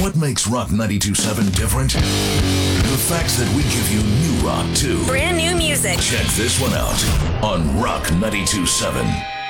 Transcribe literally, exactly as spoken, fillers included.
What makes Rock ninety-two point seven different? The fact that we give you new rock, too. Brand new music. Check this one out on Rock ninety-two point seven.